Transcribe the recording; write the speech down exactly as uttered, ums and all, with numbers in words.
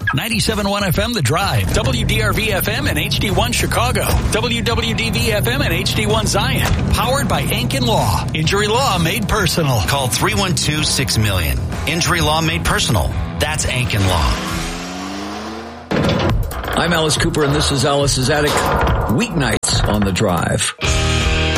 ninety-seven point one F M The Drive, W D R V F M and H D one Chicago, W W D V F M and H D one Zion. Powered by Ankin Law. Injury law made personal. Call three one two, six million. Injury law made personal. That's Ankin Law. I'm Alice Cooper, and this is Alice's Attic. Weeknights on The Drive.